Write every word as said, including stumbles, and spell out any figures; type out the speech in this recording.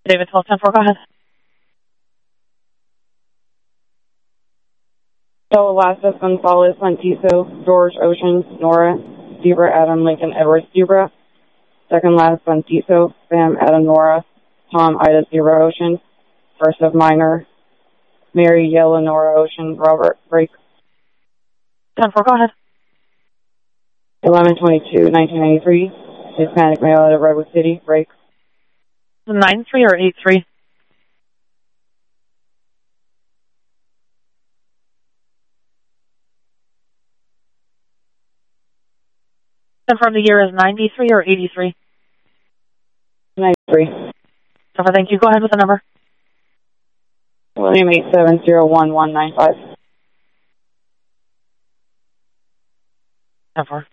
David twelve ten four, go ahead. So Alaska, Gonzalez, Santiso, George, Ocean, Nora, Zebra, Adam, Lincoln, Edward, Zebra. Second last, Santiso, Sam, Adam, Nora, Tom, Ida, Zebra, Ocean. First of minor, Mary, Yellow, Nora, Ocean, Robert, break. ten four, go ahead. eleven twenty-two, nineteen ninety-three, Hispanic male out of Redwood City, break. nine three or eight three? Confirm the year is ninety-three or eighty-three? ninety-three. So thank you. Go ahead with the number. William eight seven zero one one nine five. ten four.